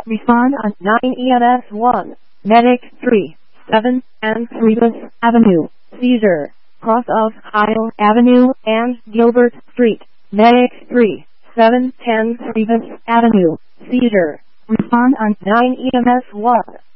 Respond on 9 EMS 1. Medic 3, 7, and Rebus Avenue. Seizure. Cross of Kyle Avenue and Gilbert Street. Medic 3, 7, 10 Rebus Avenue. Seizure. Respond on 9 EMS 1.